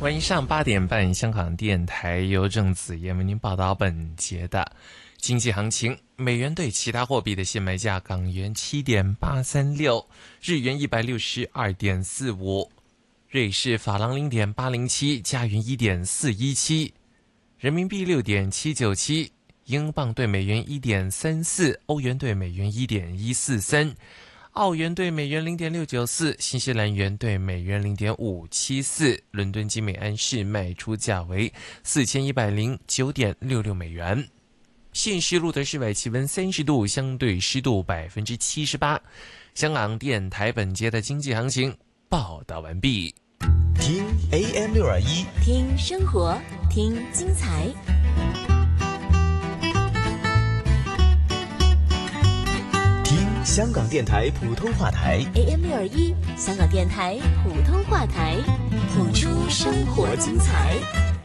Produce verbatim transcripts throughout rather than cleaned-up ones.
晚上八点半，香港电台由郑子燕为您报道本节的经济行情。美元对其他货币的现卖价：港元七点八三六，日元一百六十二点四五，瑞士法郎零点八零七，加元一点四一七，人民币六点七九七，英镑对美元一点三四，欧元对美元一点一四三。澳元对美元 零点六九四， 新西兰元对美元 零点五七四， 伦敦金美安市卖出价为 四千一百零九点六六美元。现时录的室外气温三十度，相对湿度 百分之七十八。 香港电台本节的经济行情报道完毕。 听 A M 六二一， 听生活，听精彩。 香港电台普通话台 A M 六二一， 香港电台普通话台，谱出生活精彩。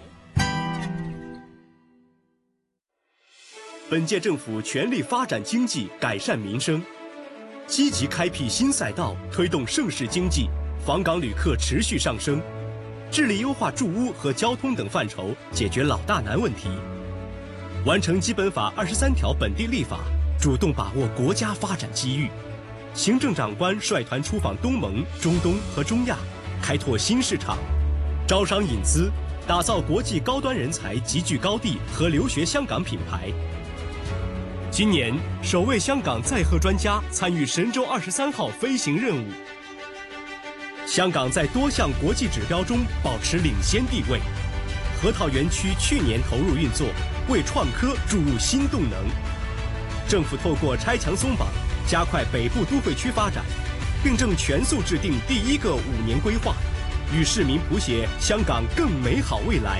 本届政府全力发展经济，改善民生，积极开辟新赛道，推动盛世经济，访港旅客持续上升，致力优化住屋和交通等范畴，解决老大难问题，完成基本法二十三条本地立法，主动把握国家发展机遇。行政长官率团出访东盟、中东和中亚，开拓新市场，招商引资，打造国际高端人才集聚高地和留学香港品牌。今年首位香港载荷专家参与神舟二十三号飞行任务。香港在多项国际指标中保持领先地位。核桃园区去年投入运作，为创科注入新动能。政府透过拆墙松绑，加快北部都会区发展，并正全速制定第一个五年规划，与市民谱写香港更美好未来。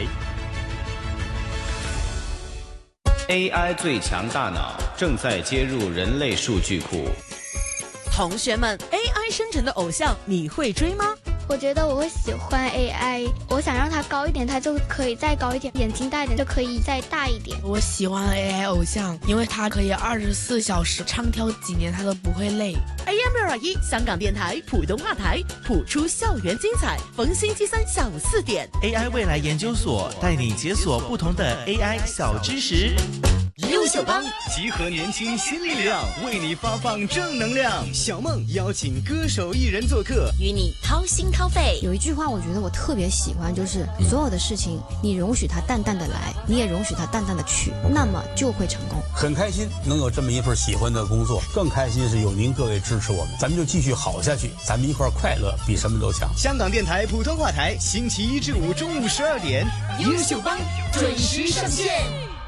A I 最强大脑正在接入人类数据库。 同学们 ，A I 生成的偶像你会追吗？ 我觉得我会喜欢 A I， 我想让它高一点，它就可以再高一点；眼睛大一点就可以再大一点。 我喜欢 A I 偶像，因为它可以二十四小时唱跳几年，它都不会累。 A M 六二一，香港电台普通话台，谱出校园精彩。逢星期三下午四点 ，A I 未来研究所带你解锁不同的 A I 小知识。 优秀帮集合年轻新力量，为你发放正能量。小梦邀请歌手艺人做客， 与你掏心掏肺。 有一句话我觉得我特别喜欢，就是所有的事情你容许它淡淡的来，你也容许它淡淡的去，那么就会成功。 很开心能有这么一份喜欢的工作，更开心是有您各位支持我们，咱们就继续好下去，咱们一块快乐比什么都强。 香港电台普通话台，星期一至五中午十二点， 优秀帮准时上线。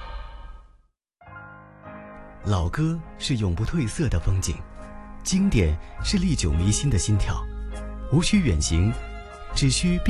老歌是永不褪色的风景，经典是历久弥新的心跳，无需远行，只需